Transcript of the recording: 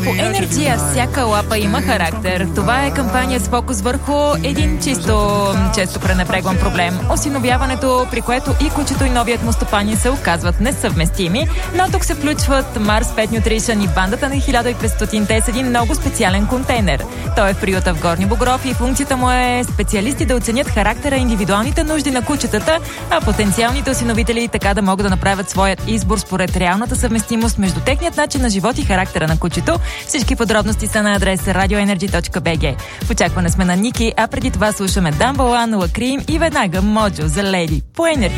По Енерджия всяка лапа има характер. Това е кампания с фокус върху един често пренебрегван проблем. Осиновяването, при което и кучето и новият му стопанин се оказват несъвместими, но тук се включват Mars Pet Nutrition и бандата на 1500-те с един много специален контейнер. Той е в приюта в Горни Богров и функцията му е специалисти да оценят характера и индивидуалните нужди на кучетата, а потенциалните осиновители така да могат да направят своят избор според реалната съвместимост между техният начин на живот и характера на кучето. Всички подробности са на адрес radioenergy.bg. В очакване сме на Ники, а преди това слушаме Дамбалан, Лакрим и веднага Моджо за Леди по Енерджи.